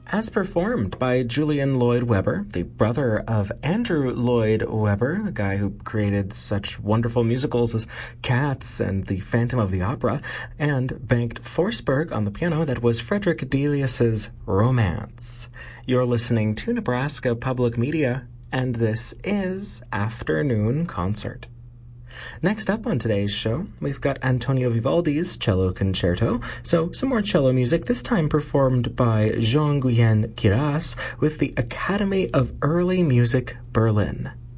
as performed by Julian Lloyd Webber, the brother of Andrew Lloyd Webber, the guy who created such wonderful musicals as Cats and The Phantom of the Opera, and Bengt Forsberg on the piano. That was Frederick Delius's Romance. You're listening to Nebraska Public Media, and this is Afternoon Concert. Next up on today's show, we've got Antonio Vivaldi's Cello Concerto, so some more cello music, this time performed by Jean-Guyen Queyras with the Academy of Early Music Berlin.